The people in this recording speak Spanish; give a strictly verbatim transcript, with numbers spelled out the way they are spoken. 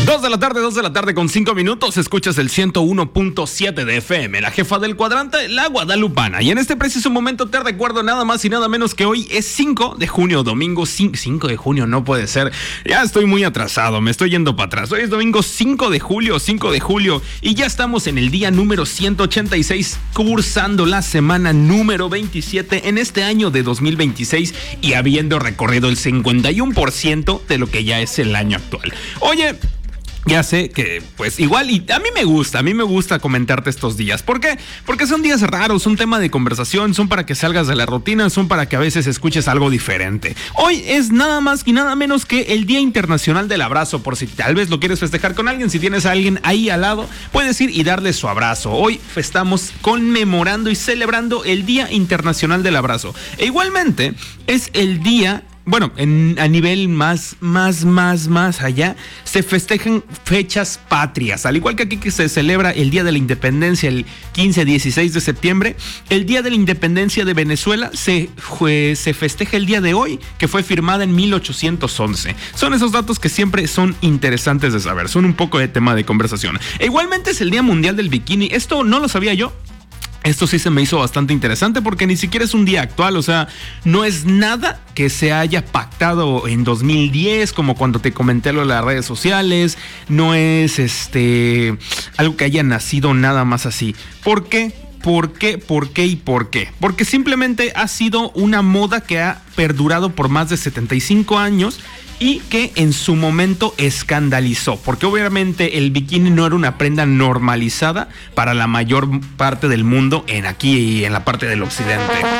Dos de la tarde, dos de la tarde con cinco minutos, escuchas el ciento uno punto siete de F M, la jefa del cuadrante, la guadalupana. Y en este preciso momento te recuerdo nada más y nada menos que hoy es cinco de junio, domingo cinco de junio, no puede ser. Ya estoy muy atrasado, me estoy yendo para atrás. Hoy es domingo cinco de julio, cinco de julio, y ya estamos en el día número ciento ochenta y seis, cursando la semana número veintisiete en este año de dos mil veintiséis y habiendo recorrido el cincuenta y uno por ciento de lo que ya es el año actual. Oye, ya sé que, pues, igual, y a mí me gusta, a mí me gusta comentarte estos días. ¿Por qué? Porque son días raros, un tema de conversación, son para que salgas de la rutina, son para que a veces escuches algo diferente. Hoy es nada más y nada menos que el Día Internacional del Abrazo, por si tal vez lo quieres festejar con alguien, si tienes a alguien ahí al lado, puedes ir y darle su abrazo. Hoy estamos conmemorando y celebrando el Día Internacional del Abrazo. E igualmente, es el día... Bueno, en, a nivel más, más, más, más allá, se festejan fechas patrias. Al igual que aquí que se celebra el Día de la Independencia el quince a dieciséis de septiembre, el Día de la Independencia de Venezuela se, fue, se festeja el día de hoy, que fue firmada en mil ochocientos once. Son esos datos que siempre son interesantes de saber, son un poco de tema de conversación. E igualmente es el Día Mundial del Bikini. Esto no lo sabía yo. Esto sí se me hizo bastante interesante porque ni siquiera es un día actual, o sea, no es nada que se haya pactado en dos mil diez, como cuando te comenté lo de las redes sociales, no es este algo que haya nacido nada más así. ¿Por qué? ¿Por qué? ¿Por qué? ¿Y por qué? Porque simplemente ha sido una moda que ha perdurado por más de setenta y cinco años y que en su momento escandalizó, porque obviamente el bikini no era una prenda normalizada para la mayor parte del mundo en aquí y en la parte del occidente.